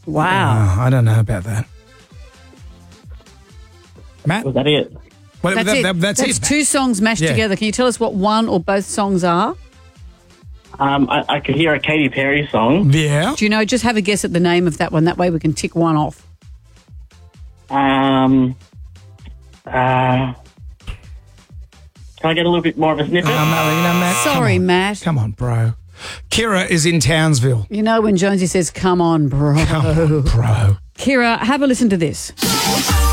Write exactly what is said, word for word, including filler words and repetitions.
Wow. Oh, I don't know about that. Matt? Was that it? Well, That's that- it. that- that's That's it. two songs mashed Yeah. together. Can you tell us what one or both songs are? Um, I, I could hear a Katy Perry song. Yeah. Do you know? Just have a guess at the name of that one. That way we can tick one off. Um, uh, can I get a little bit more of a snippet? Um, you know, Matt, come Sorry, on. Matt. Come on, bro. Kira is in Townsville. You know when Jonesy says, come on, bro. Come on, bro. Kira, have a listen to this.